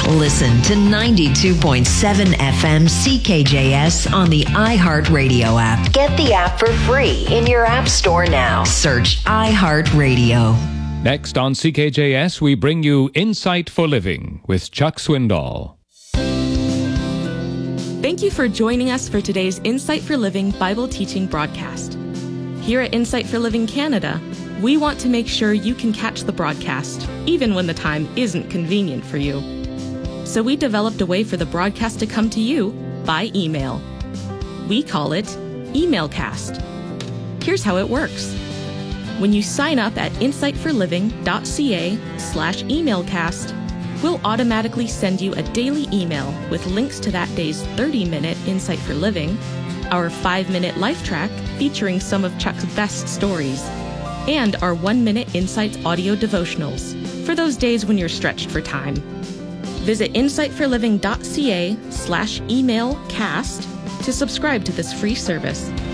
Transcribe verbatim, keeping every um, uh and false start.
Listen to ninety-two point seven F M C K J S on the iHeartRadio app. Get the app for free in your app store now. Search iHeartRadio. Next on C K J S, we bring you Insight for Living with Chuck Swindoll. Thank you for joining us for today's Insight for Living Bible teaching broadcast. Here at Insight for Living Canada, we want to make sure you can catch the broadcast, even when the time isn't convenient for you. So we developed a way for the broadcast to come to you by email. We call it Emailcast. Here's how it works. When you sign up at insightforliving.ca slash emailcast, we'll automatically send you a daily email with links to that day's thirty-minute Insight for Living, our five-minute life track featuring some of Chuck's best stories, and our one-minute Insights audio devotionals for those days when you're stretched for time. Visit insightforliving.ca slash emailcast to subscribe to this free service.